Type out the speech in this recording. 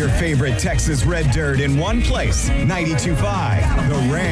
your favorite Texas Red Dirt in one place. 92.5 The Ranch.